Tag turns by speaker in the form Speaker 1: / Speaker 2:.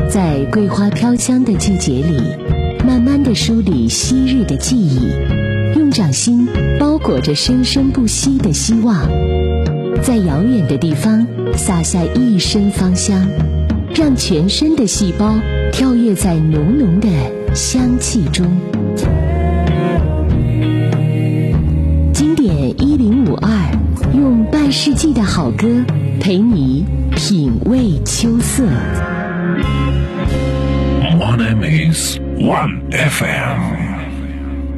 Speaker 1: 在桂花飘香的季节里，慢慢地梳理昔日的记忆，用掌心包裹着生生不息的希望，在遥远的地方撒下一身芳香，让全身的细胞跳跃在浓浓的香气中。经典1052，用半世纪的好歌陪你品味秋色。
Speaker 2: My name is One FM。